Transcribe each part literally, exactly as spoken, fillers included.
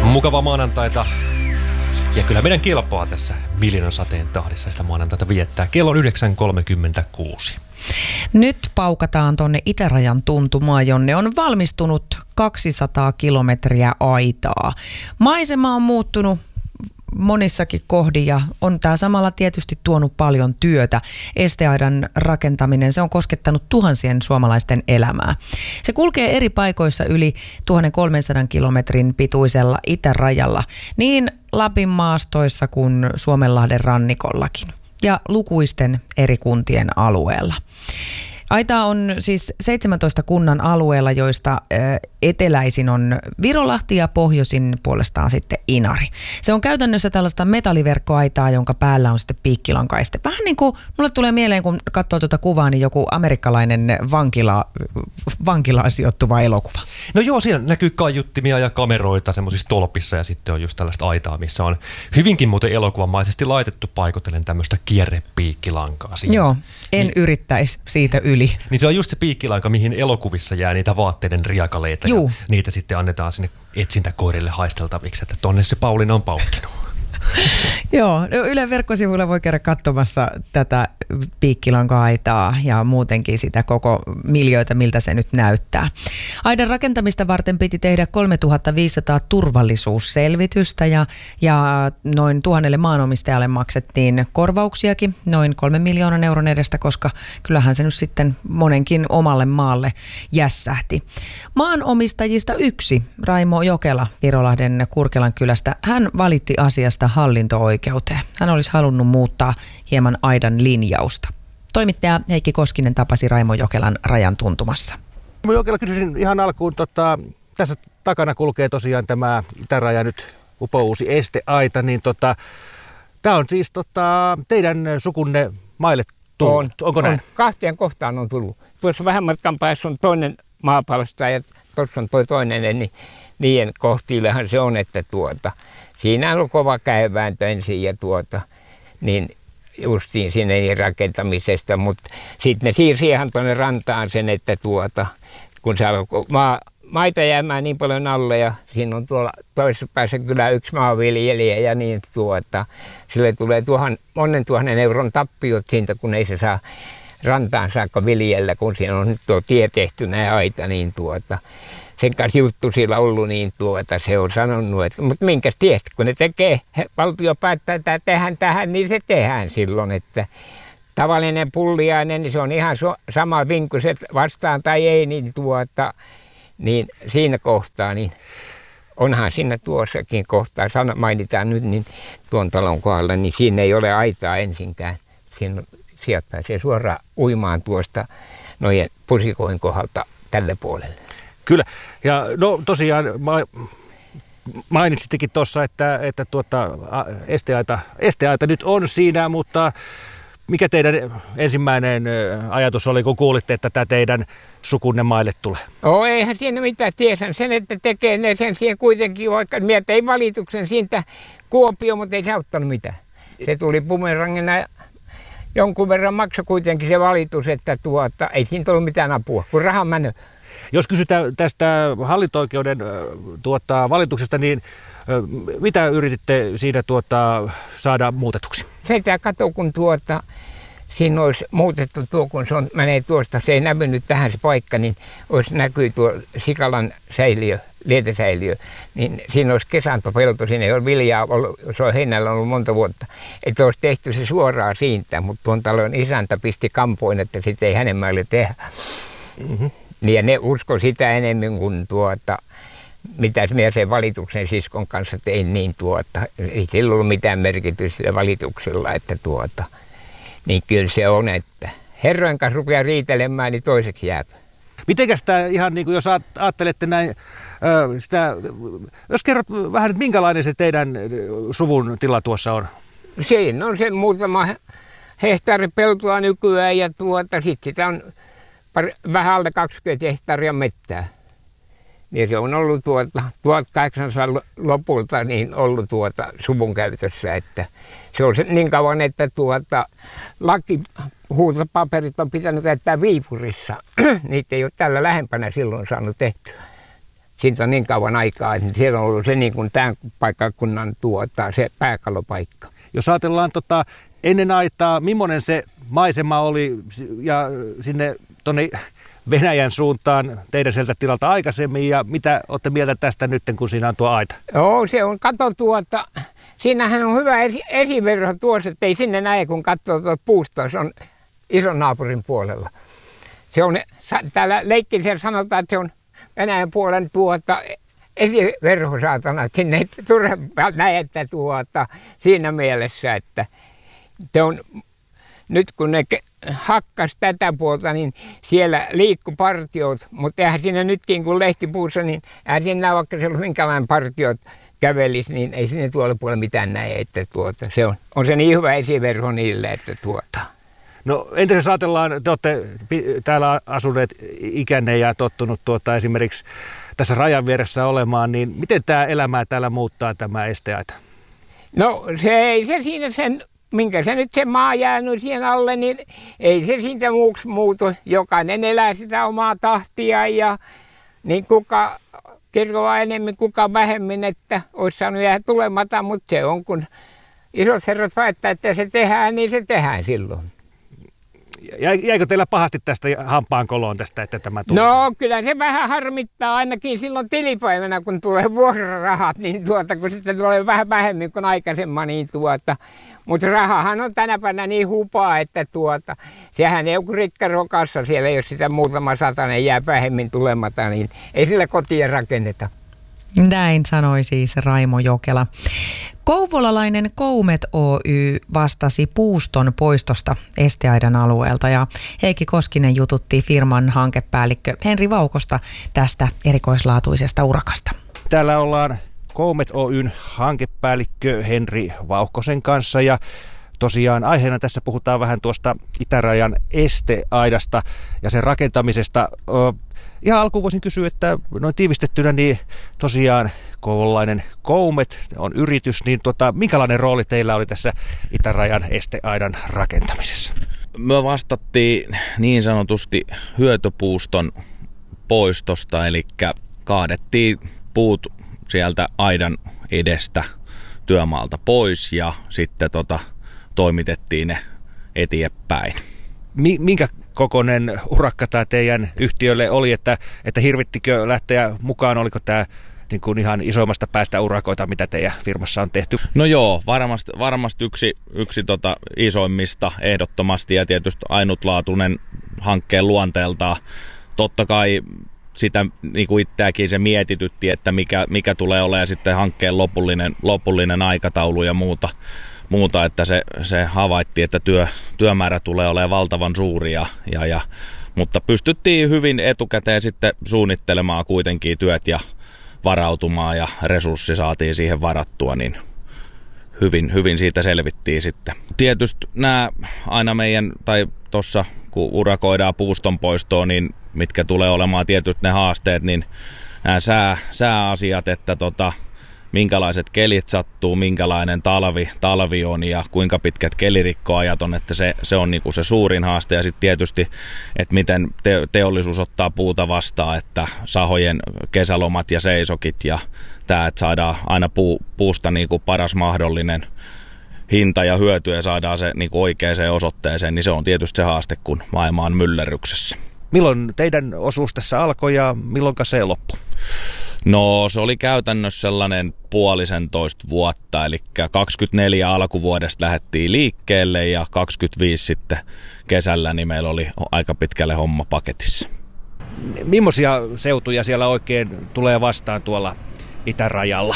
Mukava maanantaita. Ja kyllä meidän kelpaa tässä miljoonan sateen tahdissa sitä maanantaita viettää. Kello on yhdeksän kolmekymmentäkuusi. Nyt paukataan tonne itärajan tuntumaan, jonne on valmistunut kaksisataa kilometriä aitaa. Maisema on muuttunut monissakin kohdin ja on tämä samalla tietysti tuonut paljon työtä. Esteaidan rakentaminen, se on koskettanut tuhansien suomalaisten elämää. Se kulkee eri paikoissa yli tuhatkolmesataa kilometrin pituisella itärajalla, niin Lapin maastoissa kuin Suomenlahden rannikollakin ja lukuisten eri kuntien alueella. Aita on siis seitsemäntoista kunnan alueella, joista eteläisin on Virolahti ja pohjoisin puolestaan sitten Inari. Se on käytännössä tällaista metalliverkkoaitaa, jonka päällä on sitten piikkilankaiste. Vähän niin kuin mulle tulee mieleen, kun katsoo tuota kuvaa, niin joku amerikkalainen vankila, vankilaan sijoittuva elokuva. No joo, siinä näkyy kaiuttimia ja kameroita semmoisissa tolpissa ja sitten on just tällaista aitaa, missä on hyvinkin muuten elokuvamaisesti laitettu paikotellen tämmöistä kierrepiikkilankaa siinä. Joo, en niin, yrittäisi siitä yli. Niin se on just se piikkilanka, mihin elokuvissa jää niitä vaatteiden riakaleita. Juu. Ja niitä sitten annetaan sinne etsintäkoirille haisteltaviksi, että tonne se Pauliina on paukkinut. Joo, no Ylen verkkosivuilla voi käydä katsomassa tätä piikkilanka-aitaa ja muutenkin sitä koko miljöitä, miltä se nyt näyttää. Aidan rakentamista varten piti tehdä kolmetuhattaviisisataa turvallisuusselvitystä ja, ja noin tuhannelle maanomistajalle maksettiin korvauksiakin noin kolmen miljoonan euron edestä, koska kyllähän se nyt sitten monenkin omalle maalle jässähti. Maanomistajista yksi, Raimo Jokela Virolahden Kurkelan kylästä, hän valitti asiasta hallinto-oikeuteen. Hän olisi halunnut muuttaa hieman aidan linjausta. Toimittaja Heikki Koskinen tapasi Raimo Jokelan rajan tuntumassa. Raimo Jokela, kysyisin ihan alkuun, tota, tässä takana kulkee tosiaan tämä itäraja nyt upouusi esteaita, niin tota, tämä on siis tota, teidän sukunne maille tullut. On, Onko näin? On. Kahteen kohtaan on tullut. Tuossa vähän matkan päässä on toinen maapalsta ja tuossa on toi toinen, niin niiden kohtiillehan se on, että tuota, siinä on kova käevääntö ensin ja tuota, niin justiin sinne rakentamisesta, mutta sitten ne siirsi ihan tuonne rantaan sen, että tuota, kun se alkoi maa, maita jäämään niin paljon alle ja siinä on tuolla toisessa päässä kyllä yksi maanviljelijä ja niin tuota, sille tulee tuhan, monen tuhannen euron tappiot siitä, kun ei se saa rantaan saakka viljellä, kun siinä on nyt tuo tie tehty näin aita, niin tuota, sen kanssa juttu sillä ollut, niin tuota, se on sanonut, että mutta minkäs tiedät, kun ne tekee, valtio päättää, että tehdään tähän, niin se tehdään silloin, että tavallinen pulliainen, niin se on ihan so, sama vinkkuset vastaan tai ei, niin tuota, niin siinä kohtaa, niin onhan siinä tuossakin kohtaa, mainitaan nyt, niin tuon talon kohdalla, niin siinä ei ole aitaa ensinkään, siinä sijoittaa se suoraan uimaan tuosta noiden pusikoin kohdalta tälle puolelle. Kyllä. Ja no tosiaan mainitsittekin tuossa, että, että tuota, esteaita, esteaita nyt on siinä, mutta mikä teidän ensimmäinen ajatus oli, kun kuulitte, että tämä teidän sukunne maille tulee? Oo, eihän siinä mitään. Tiesän sen, että tekee ne sen siihen kuitenkin, vaikka mieltä ei valituksen siitä Kuopio, mutta ei se auttanut mitään. Se tuli bumerangina ja jonkun verran maksoi kuitenkin se valitus, että tuota, ei siinä tullut mitään apua, kun raha mennyt. Jos kysytään tästä hallinto-oikeuden tuota, valituksesta, niin mitä yrititte siinä tuota, saada muutetuksi? Se kato, kun tuota, siinä olisi muutettu tuo, kun se on, menee tuosta, se ei näkynyt tähän se paikka, niin olisi näkyy tuo Sikalan säiliö, lietesäiliö, niin siinä olisi kesantopelto, siinä ei ole viljaa ollut, se on heinällä ollut monta vuotta, että olisi tehty se suoraan siitä, mutta tuon talon isäntä pisti kampoin, että sitä ei hänen mäille tehdä. Mm-hmm. Ja ne usko sitä enemmän kuin tuota, mitä minä sen valituksen siskon kanssa tein, niin tuota, ei sillä ollut mitään merkitystä sillä valituksella, että tuota, niin kyllä se on, että herrojen kanssa rupeaa riitelemään, niin toiseksi jää. Mitenkäs tämä ihan niin kuin jos ajattelette näin, sitä, jos kerrot vähän, että minkälainen se teidän suvun tila tuossa on? Siinä on sen muutama hehtaari peltoa nykyään ja tuota, sitten sitä on pari, vähän alle kaksikymmentä hehtaaria mettää. Ja se on ollut tuota, tuhatkahdeksansadan lopulta niin ollut tuota suvun käytössä, että se on niin kauan, että tuota, lakihuutopaperit on pitänyt käyttää Viipurissa. Niitä ei ole tällä lähempänä silloin saanut tehtyä. siitä on niin kauan aikaa, että siellä on ollut se niin kuin tämän paikkakunnan tuota, se pääkallopaikka. Jos ajatellaan tota, ennen aitaa, millainen se maisema oli ja sinne tuonne Venäjän suuntaan teidän sieltä tilalta aikaisemmin ja mitä olette mieltä tästä nyt, kun siinä on tuo aita? Joo, se on, kato tuota, siinähän on hyvä esi- esiverho tuossa, että ei sinne näe, kun katsoo tuota puustoa, se on ison naapurin puolella. Se on, täällä leikkisellä sanotaan, että se on Venäjän puolen tuota esiverho saatana, että sinne ei turha näe, että tuota, siinä mielessä, että se on, nyt kun ne hakkas tätä puolta, niin siellä liikkui partiot, mutta eihän siinä nytkin kun lehtipuussa, niin eihän siinä näe, vaikka siellä on minkälainen partiot kävelisi, niin ei sinne tuolla puolella mitään näe, että tuota, se on, on se niin hyvä esiverho niille, että tuota. No entä jos ajatellaan, te olette täällä asuneet ikänne ja tottunut tuota, esimerkiksi tässä rajan vieressä olemaan, niin miten tämä elämää täällä muuttaa tämä esteaita? No se ei se siinä sen, minkä se nyt se maa jäänyt siihen alle, niin ei se siitä muuksi muutu. Jokainen elää sitä omaa tahtia ja niin kuka kirjoaa enemmän, kuka vähemmän, että olisi saanut jäädä tulematta, mutta se on kun isot herrat väittää, että se tehdään, niin se tehdään silloin. Jäikö teillä pahasti tästä hampaan koloon tästä, että tämä tuli? No kyllä se vähän harmittaa ainakin silloin tilipäivänä, kun tulee vuokrarahat, niin tuota, kun sitten tulee vähän vähemmän kuin aikaisemmin, niin tuota. Mutta rahahan on tänä päivänä niin hupaa, että tuota, sehän ei ole rikkarokassa siellä, jos sitä muutama satanen jää vähemmän tulematta, niin ei sillä kotia rakenneta. Näin sanoi siis Raimo Jokela. Kouvolalainen Koumet Oy vastasi puuston poistosta esteaidan alueelta ja Heikki Koskinen jututti firman hankepäällikkö Henri Vaukosta tästä erikoislaatuisesta urakasta. Täällä ollaan Koumet Oyn hankepäällikkö Henri Vauhkosen kanssa ja tosiaan aiheena tässä puhutaan vähän tuosta itärajan esteaidasta ja sen rakentamisesta. Ihan alkuun voisin kysyä, että noin tiivistettynä niin tosiaan kouvolalainen Koumet on yritys, niin tuota, minkälainen rooli teillä oli tässä itärajan esteaidan rakentamisessa? Me vastattiin niin sanotusti hyötypuuston poistosta, eli kaadettiin puut sieltä aidan edestä työmaalta pois ja sitten tota, toimitettiin ne eteenpäin. Minkä kokoinen urakka tämä teidän yhtiölle oli, että, että hirvittikö lähteä mukaan, oliko tämä niin kuin ihan isoimmasta päästä urakoita, mitä teidän firmassa on tehty? No joo, varmasti, varmasti yksi, yksi tota isoimmista ehdottomasti ja tietysti ainutlaatuinen hankkeen luonteeltaan. Totta kai sitä niin kuin itseäkin se mietitytti, että mikä, mikä tulee olemaan sitten hankkeen lopullinen, lopullinen aikataulu ja muuta. Muuta, että se, se havaittiin, että työ, työmäärä tulee olemaan valtavan suuri, ja, ja, ja, mutta pystyttiin hyvin etukäteen sitten suunnittelemaan kuitenkin työt ja varautumaan ja resurssi saatiin siihen varattua, niin hyvin, hyvin siitä selvittiin sitten. Tietysti nämä aina meidän, tai tuossa kun urakoidaan puuston poistoon, niin mitkä tulee olemaan tietysti ne haasteet, niin nämä sää, sääasiat, että tota, minkälaiset kelit sattuu, minkälainen talvi, talvi on ja kuinka pitkät kelirikkoajat on, että se, se on niinku se suurin haaste. Ja sitten tietysti, että miten te, teollisuus ottaa puuta vastaan, että sahojen kesälomat ja seisokit ja tämä, että saadaan aina puu, puusta niinku paras mahdollinen hinta ja hyöty ja saadaan se niinku oikeaan osoitteeseen, niin se on tietysti se haaste, kun maailma on myllerryksessä. Milloin teidän osuus tässä alkoi ja milloin se loppui? No se oli käytännössä sellainen puolisentoista vuotta, eli kaksikymmentäneljä alkuvuodesta lähdettiin liikkeelle ja kaksikymmentäviisi sitten kesällä, niin meillä oli aika pitkälle homma paketissa. Millaisia seutuja siellä oikein tulee vastaan tuolla itärajalla?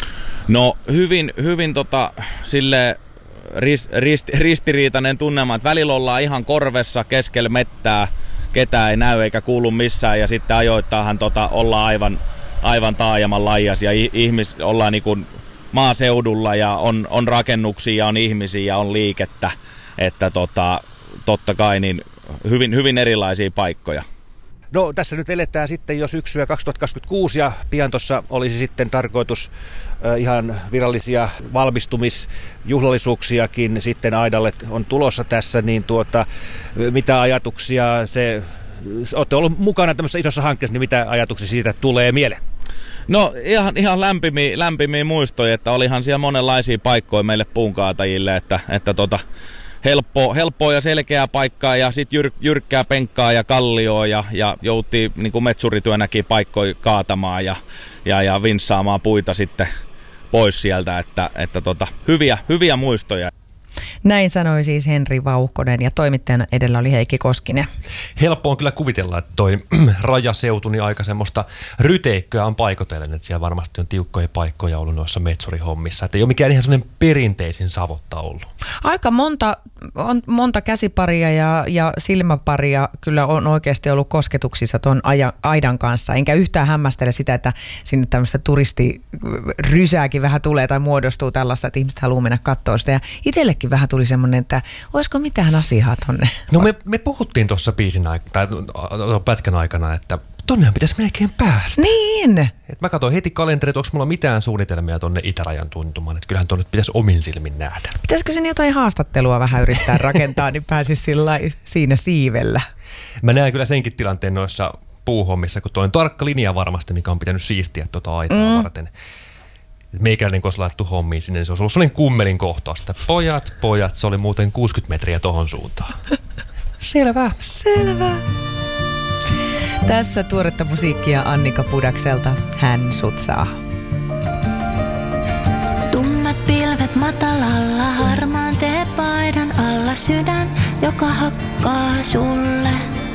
No hyvin, hyvin tota, silleen rist, rist, ristiriitainen tunnelma, että välillä ollaan ihan korvessa keskellä mettää, ketään ei näy eikä kuulu missään ja sitten ajoittainhan tota, ollaan aivan aivan taajaman laijas ja ihmis, ollaan niin kuin maaseudulla ja on, on rakennuksia ja on ihmisiä ja on liikettä, että tota, totta kai niin hyvin, hyvin erilaisia paikkoja. No tässä nyt eletään sitten jo syksyä kaksituhattakaksikymmentäkuusi ja pian tuossa olisi sitten tarkoitus äh, ihan virallisia valmistumisjuhlallisuuksiakin sitten aidalle on tulossa tässä, niin tuota, mitä ajatuksia se, olette ollut mukana tämmöisessä isossa hankkeessa, niin mitä ajatuksia siitä tulee mieleen? No ihan, ihan lämpimiä, lämpimiä muistoja, että olihan siellä monenlaisia paikkoja meille puunkaatajille, että, että tota, helppo, helppoa ja selkeää paikkaa ja sitten jyr, jyrkkää penkkaa ja kallioa ja, ja jouttiin niin kuin metsurityönäkin paikkoja kaatamaan ja, ja, ja vinssaamaan puita sitten pois sieltä, että, että tota, hyviä, hyviä muistoja. Näin sanoi siis Henri Vauhkonen ja toimittajana edellä oli Heikki Koskinen. Helppo on kyllä kuvitella, että toi rajaseutu niin aika semmoista ryteikköä on paikotellen, että siellä varmasti on tiukkoja paikkoja ollut noissa metsurihommissa. Että ei ole mikään ihan sellainen perinteisin Savotta ollut. Aika monta, on monta käsiparia ja, ja silmäparia kyllä on oikeasti ollut kosketuksissa tuon aidan kanssa. Enkä yhtään hämmästele sitä, että sinne tämmöistä turistirysääkin vähän tulee tai muodostuu tällaista, että ihmiset haluaa mennä katsoa sitä. Ja itsellekin vähän tuli semmoinen, että olisiko mitään asiaa tonne? No me, me puhuttiin tuossa biisin aikana, tai pätkän aikana, että tonnehan pitäisi melkein päästä. Niin! Et mä katsoin heti kalenterit, että onko mulla mitään suunnitelmia tonne itärajan tuntumaan, että kyllähän tonne pitäisi omin silmin nähdä. Pitäisikö sen jotain haastattelua vähän yrittää rakentaa, niin pääsisi sillä siinä siivellä? Mä näen kyllä senkin tilanteen noissa puuhommissa, kun toi on tarkka linja varmasti, mikä on pitänyt siistiä tuota aitaa mm. varten. Meikäläinen, kun olisi laittu hommiin sinne, niin se olisi ollut sellainen kummelin kohtaus, että pojat, pojat, se oli muuten kuusikymmentä metriä tohon suuntaan. Selvä. Selvä. Tässä tuoretta musiikkia Annika Pudakselta. Hän sutsaa. Tummat pilvet matalalla, harmaan teepaidan alla sydän, joka hakkaa sulle.